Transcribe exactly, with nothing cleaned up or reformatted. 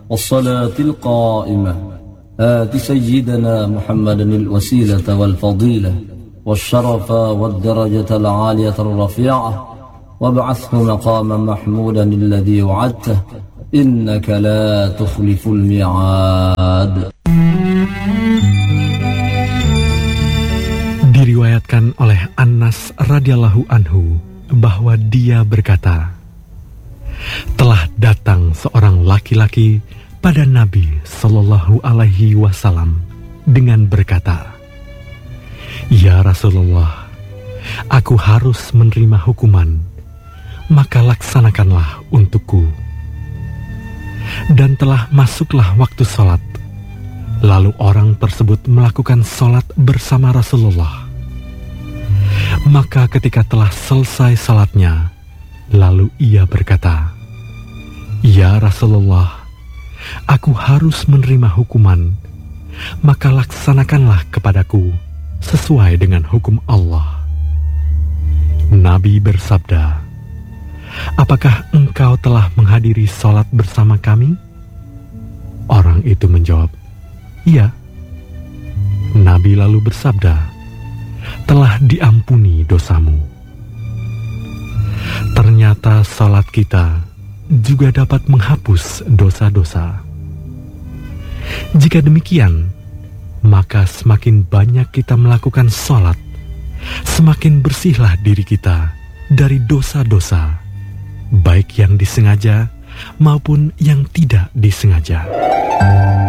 والصلاة القائمة آت سيدنا محمد الوسيلة والفضيلة والشرف والدرجة العالية الرفيعة وابعثه مقاما محمودا الذي وعدته إنك لا تخلف الميعاد. Diriwayatkan oleh Anas radhiyallahu anhu bahwa dia berkata, telah datang seorang laki-laki pada Nabi Sallallahu Alaihi Wasallam dengan berkata, "Ya Rasulullah, aku harus menerima hukuman, maka laksanakanlah untukku." Dan telah masuklah waktu sholat, lalu orang tersebut melakukan sholat bersama Rasulullah. Maka ketika telah selesai sholatnya, lalu ia berkata, "Ya Rasulullah, aku harus menerima hukuman, maka laksanakanlah kepadaku sesuai dengan hukum Allah." Nabi bersabda, "Apakah engkau telah menghadiri sholat bersama kami?" Orang itu menjawab, "Iya." Nabi lalu bersabda, "Telah diampuni dosamu." Ternyata sholat kita juga dapat menghapus dosa-dosa. Jika demikian, maka semakin banyak kita melakukan sholat, semakin bersihlah diri kita dari dosa-dosa, baik yang disengaja maupun yang tidak disengaja.